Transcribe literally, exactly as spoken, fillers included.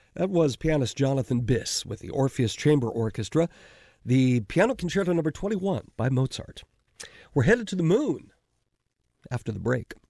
That was pianist Jonathan Biss with the Orpheus Chamber Orchestra, the Piano Concerto number twenty-one by Mozart. We're headed to the moon after the break.